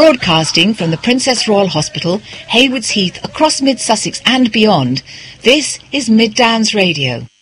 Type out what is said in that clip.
Broadcasting from the Princess Royal Hospital, Haywards Heath, across Mid-Sussex and beyond, this is Mid Downs Radio.